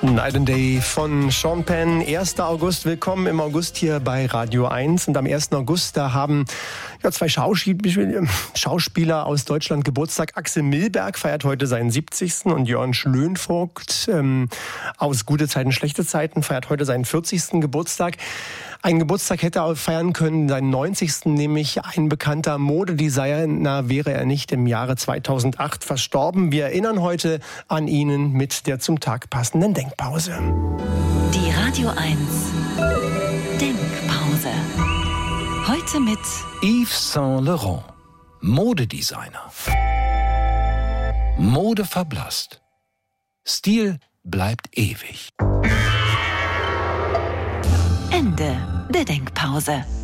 Night and Day von Sean Penn. 1. August, willkommen im August hier bei Radio 1. Und am 1. August, da haben zwei Schauspieler aus Deutschland Geburtstag. Axel Milberg feiert heute seinen 70. Und Jörn Schlönvogt aus Gute Zeiten, Schlechte Zeiten feiert heute seinen 40. Geburtstag. Einen Geburtstag hätte er feiern können, seinen 90. nämlich ein bekannter Modedesigner, wäre er nicht im Jahre 2008 verstorben. Wir erinnern heute an ihn mit der zum Tag passenden Denkpause. Die Radio 1 Denkpause. Heute mit Yves Saint Laurent, Modedesigner. Mode verblasst. Stil bleibt ewig. Ende der Denkpause.